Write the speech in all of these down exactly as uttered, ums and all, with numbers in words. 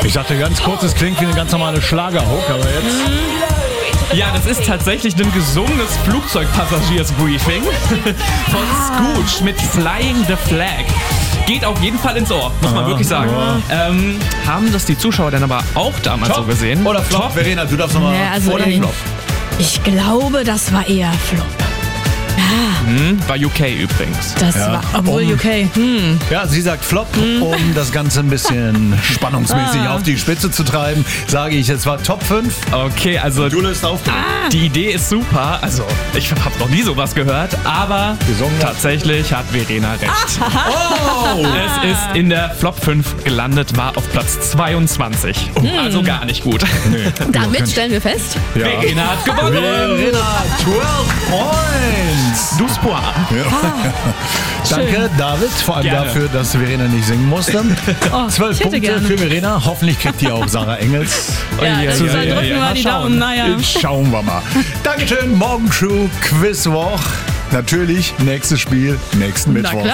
Ich dachte ganz kurz, es klingt wie eine ganz normale Schlagerhook, aber jetzt... Ja, das ist tatsächlich ein gesungenes Flugzeugpassagiersbriefing von Scooch mit Flying the Flag. Geht auf jeden Fall ins Ohr, muss man Ah, wirklich sagen. ja. Ähm, haben das die Zuschauer dann aber auch damals so gesehen? Oder Flop? Top. Verena, du darfst nochmal... Ja, also oder in- Flop? Ich glaube, das war eher Flop. Hm, war U K übrigens. Das Ja. war, obwohl Um- U K. Hm. Ja, sie sagt Flop, um das Ganze ein bisschen spannungsmäßig Ah. auf die Spitze zu treiben, sage ich, es war Top fünf. Okay, also Du löst auf. die Idee ist super. Also, ich habe noch nie sowas gehört, aber Gesungen hat- tatsächlich hat Verena recht. Oh! Es ist in der Flop fünf gelandet, war auf Platz zweiundzwanzig. Also gar nicht gut. Damit stellen wir fest. Ja. Verena hat gewonnen. Verena, zwölf Points. Du Spoir. Danke, David, vor allem Gerne. dafür, dass Verena nicht singen musste. Oh, Zwölf ich hätte Punkte gerne. für Verena. Hoffentlich kriegt die auch Sarah Engels. Ja, das ja, ist, dann ja, drücken ja. wir Mal die schauen. Daumen. Naja. Schauen wir mal. Dankeschön, Morgenshow, Quizwoch. Natürlich, nächstes Spiel, nächsten Na Mittwoch. klar.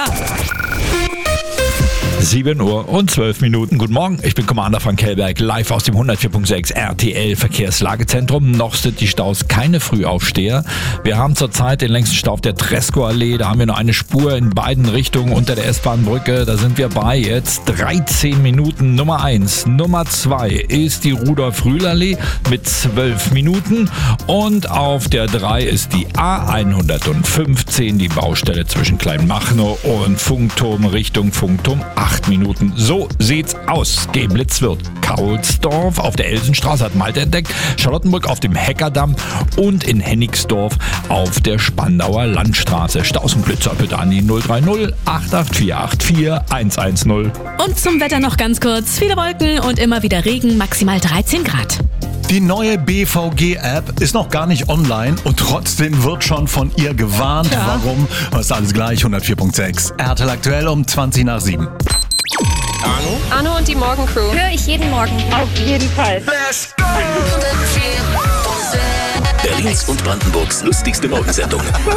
sieben Uhr und zwölf Minuten. Guten Morgen, ich bin Commander Frank Kellberg, live aus dem hundertvier Komma sechs R T L Verkehrslagezentrum. Noch sind die Staus keine Frühaufsteher. Wir haben zurzeit den längsten Stau auf der Tresco-Allee. Da haben wir nur eine Spur in beiden Richtungen unter der S-Bahn-Brücke. Da sind wir bei jetzt dreizehn Minuten. Nummer eins. Nummer zwei ist die Rudolf-Rühl-Allee mit zwölf Minuten. Und auf der drei ist die A hundertfünfzehn, die Baustelle zwischen Kleinmachnow und Funkturm Richtung Funkturm. acht Minuten. So sieht's aus. Geblitz-Wirth, Kaulsdorf auf der Elsenstraße hat Malte entdeckt, Charlottenburg auf dem Heckerdamm und in Hennigsdorf auf der Spandauer Landstraße. Staus und Blitzer bitte an die null drei null acht acht vier acht vier eins eins null. Und zum Wetter noch ganz kurz. Viele Wolken und immer wieder Regen, maximal dreizehn Grad. Die neue B V G-App ist noch gar nicht online und trotzdem wird schon von ihr gewarnt. Ja. Warum? Das ist alles gleich, hundertvier Komma sechs. R T L aktuell um zwanzig nach sieben. Arno und die Morgencrew. Höre ich jeden Morgen. Auf jeden Fall. Berlins und Brandenburgs lustigste Morgensendung.